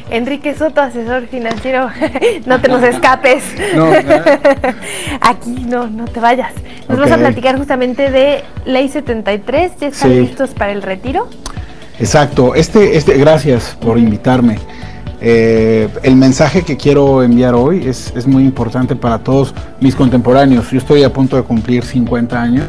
Enrique Soto, asesor financiero, no te nos escapes. No, Aquí no te vayas. Nos vas a platicar justamente de Ley 73, ¿ya están listos para el retiro? Exacto, gracias por invitarme. El mensaje que quiero enviar hoy es muy importante para todos mis contemporáneos. Yo estoy a punto de cumplir 50 años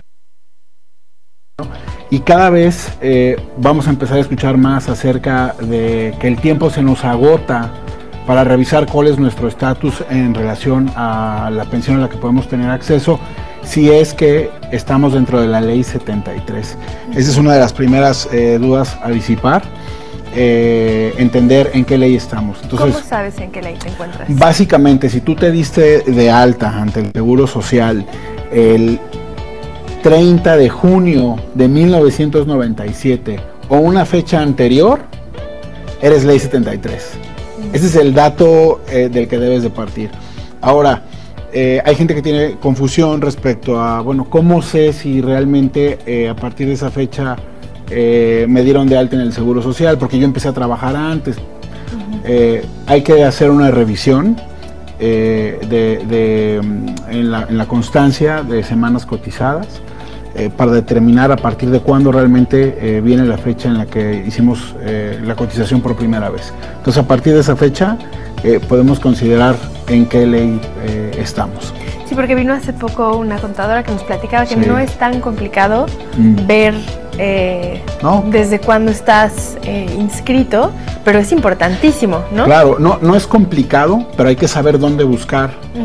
y cada vez vamos a empezar a escuchar más acerca de que el tiempo se nos agota para revisar cuál es nuestro estatus en relación a la pensión a la que podemos tener acceso si es que estamos dentro de la Ley 73. Esa es una de las primeras dudas a disipar. Entender en qué ley estamos. Entonces, ¿cómo sabes en qué ley te encuentras? Básicamente, si tú te diste de alta ante el Seguro Social el 30 de junio de 1997 o una fecha anterior, eres Ley 73. Ese es el dato del que debes de partir. Ahora, hay gente que tiene confusión respecto a, ¿cómo sé si realmente a partir de esa fecha me dieron de alta en el Seguro Social? Porque yo empecé a trabajar antes. Hay que hacer una revisión en la constancia de semanas cotizadas para determinar a partir de cuándo realmente viene la fecha en la que hicimos la cotización por primera vez. Entonces, a partir de esa fecha podemos considerar en qué ley estamos. Sí, porque vino hace poco una contadora que nos platicaba que no es tan complicado ver desde cuándo estás inscrito, pero es importantísimo, ¿no? Claro, no es complicado, pero hay que saber dónde buscar